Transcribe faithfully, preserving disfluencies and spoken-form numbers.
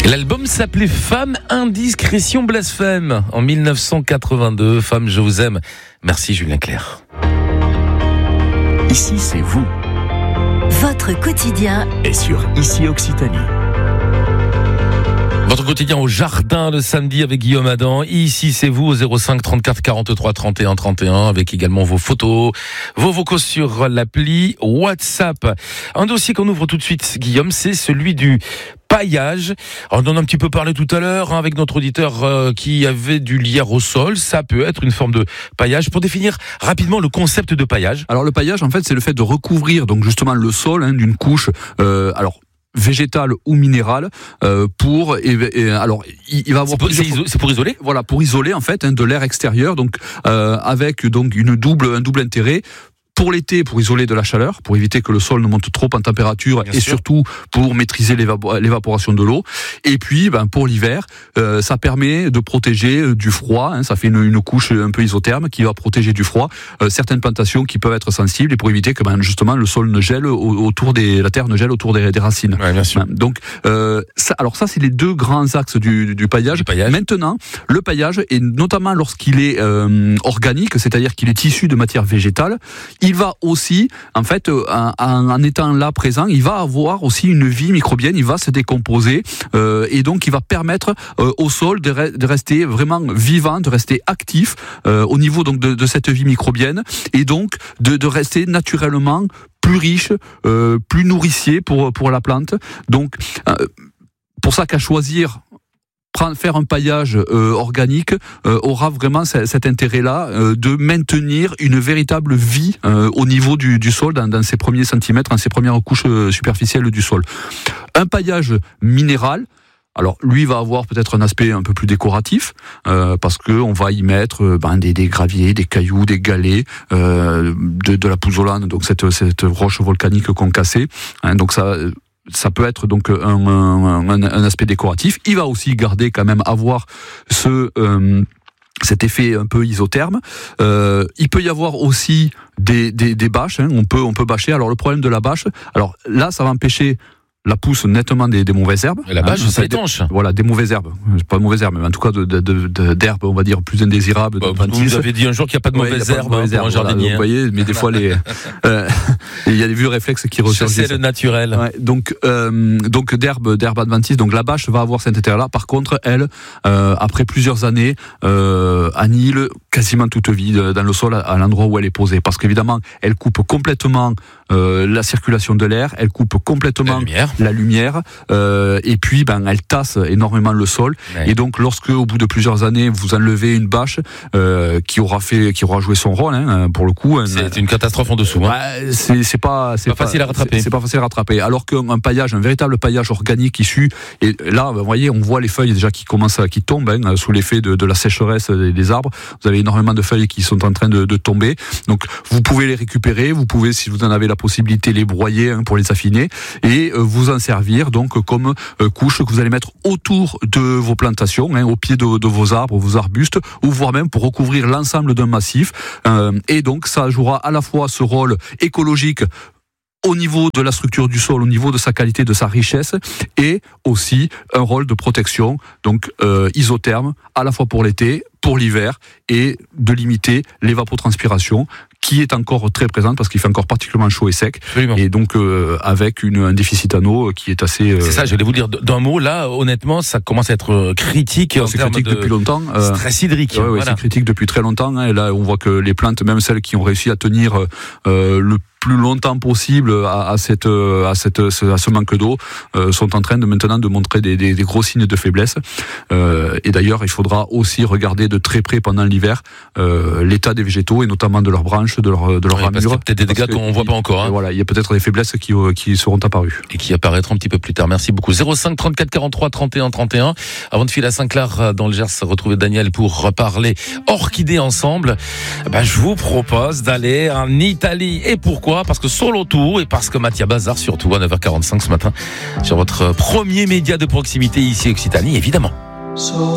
L'album s'appelait Femme, indiscrétion, blasphème en dix-neuf cent quatre-vingt-deux. Femme, je vous aime. Merci Julien Clerc. Ici, c'est vous. Votre quotidien est sur Ici Occitanie. Votre quotidien au jardin le samedi avec Guillaume Adam. Ici, c'est vous au zéro cinq trente-quatre quarante-trois trente et un trente et un avec également vos photos, vos vocaux sur l'appli WhatsApp. Un dossier qu'on ouvre tout de suite, Guillaume, c'est celui du paillage. On en a un petit peu parlé tout à l'heure hein, avec notre auditeur euh, qui avait du lierre au sol. Ça peut être une forme de paillage. Pour définir rapidement le concept de paillage. Alors le paillage, en fait, c'est le fait de recouvrir donc justement le sol hein, d'une couche. Euh, alors végétale ou minérale euh, pour et, et, alors il, il va avoir c'est pour, plusieurs... c'est, iso- c'est pour isoler voilà pour isoler en fait hein, de l'air extérieur donc euh, avec donc une double un double intérêt. Pour l'été, pour isoler de la chaleur, pour éviter que le sol ne monte trop en température Bien et sûr. Surtout pour maîtriser l'évap- l'évaporation de l'eau. Et puis, ben, pour l'hiver, euh, ça permet de protéger du froid. Hein, ça fait une, une couche un peu isotherme qui va protéger du froid euh, certaines plantations qui peuvent être sensibles et pour éviter que ben, justement le sol ne gèle au, autour des, la terre ne gèle autour des, des racines. Ouais, bien sûr. Donc, euh, ça, alors ça, c'est les deux grands axes du, du paillage. Du paillage. Maintenant, le paillage, et notamment lorsqu'il est euh, organique, c'est-à-dire qu'il est issu de matière végétale, il va aussi, en fait, en, en étant là présent, il va avoir aussi une vie microbienne, il va se décomposer euh, et donc il va permettre euh, au sol de, re- de rester vraiment vivant, de rester actif euh, au niveau donc de, de cette vie microbienne et donc de, de rester naturellement plus riche, euh, plus nourricier pour pour la plante. Donc euh, pour ça qu'à choisir faire un paillage euh, organique euh, aura vraiment c- cet intérêt-là euh, de maintenir une véritable vie euh, au niveau du, du sol dans, dans ses premiers centimètres, dans ses premières couches euh, superficielles du sol. Un paillage minéral, alors lui va avoir peut-être un aspect un peu plus décoratif euh, parce que on va y mettre euh, ben, des, des graviers, des cailloux, des galets, euh, de, de la pouzzolane, donc cette, cette roche volcanique concassée. Hein, donc ça. Ça peut être donc un, un, un, un aspect décoratif. Il va aussi garder quand même avoir ce euh, cet effet un peu isotherme. Euh, il peut y avoir aussi des, des, des bâches. Hein. On peut on peut bâcher. Alors le problème de la bâche, alors là ça va empêcher la pousse nettement des, des mauvaises herbes. Et la bâche, hein, ça étanche. Des, voilà, des mauvaises herbes. Pas de mauvaises herbes, mais en tout cas de, de, de, de, d'herbes, on va dire, plus indésirables. Bah, vous avez dit un jour qu'il n'y a pas de mauvaises ouais, herbes hein, pour un jardinier. Voilà, vous voyez, mais des fois, les, euh, il y a des vieux réflexes qui ressurgissent. C'est le naturel. Ouais, donc, euh, donc d'herbes, d'herbes adventices. Donc la bâche va avoir cet intérêt-là. Par contre, elle, euh, après plusieurs années, euh, annihile quasiment toute vie dans le sol à, à l'endroit où elle est posée. Parce qu'évidemment, elle coupe complètement euh, la circulation de l'air, elle coupe complètement la lumière. La lumière Euh, et puis ben elle tasse énormément le sol ouais. Et donc lorsque au bout de plusieurs années vous enlevez une bâche euh, qui aura fait qui aura joué son rôle hein, pour le coup c'est une catastrophe en dessous hein. bah, c'est, c'est pas c'est pas, pas facile à rattraper c'est, c'est pas facile à rattraper alors qu'un paillage un véritable paillage organique issu et là vous voyez on voit les feuilles déjà qui commencent à, qui tombent hein, sous l'effet de, de la sécheresse des, des arbres vous avez énormément de feuilles qui sont en train de, de tomber donc vous pouvez les récupérer vous pouvez si vous en avez la possibilité les broyer hein, pour les affiner et euh, vous en servir donc comme euh, couche que vous allez mettre autour de vos plantations, hein, au pied de, de vos arbres, vos arbustes, ou voire même pour recouvrir l'ensemble d'un massif. Euh, et donc ça jouera à la fois ce rôle écologique au niveau de la structure du sol, au niveau de sa qualité, de sa richesse, et aussi un rôle de protection, donc euh, isotherme, à la fois pour l'été, pour l'hiver, et de limiter l'évapotranspiration, qui est encore très présente parce qu'il fait encore particulièrement chaud et sec. Absolument. Et donc euh, avec une, un déficit en eau qui est assez... Euh... C'est ça, j'allais vous dire d'un mot, là, honnêtement, ça commence à être critique. Non, en c'est termes critique de depuis longtemps. Euh... stress hydrique. Ouais, ouais, voilà. C'est critique depuis très longtemps. Hein, et là, on voit que les plantes, même celles qui ont réussi à tenir euh, le plus longtemps possible à, à, cette, à, cette, à ce manque d'eau, euh, sont en train de maintenant de montrer des, des, des gros signes de faiblesse. Euh, et d'ailleurs, il faudra aussi regarder de très près pendant l'hiver euh, l'état des végétaux et notamment de leurs branches, de leurs de leurs oui, ramures. Parce qu'il y a peut-être des dégâts qu'on ne voit pas encore. Hein. Voilà, il y a peut-être des faiblesses qui, qui seront apparues. Et qui apparaîtront un petit peu plus tard. Merci beaucoup. zéro cinq trente-quatre quarante-trois trente et un trente et un. Avant de filer à Saint-Clair dans le Gers, retrouver Daniel pour reparler orchidées ensemble. Ben, je vous propose d'aller en Italie. Et pourquoi ? Parce que sur l'autour et parce que Mathia Bazar, surtout à neuf heures quarante-cinq ce matin, sur votre premier média de proximité ici Occitanie, évidemment. So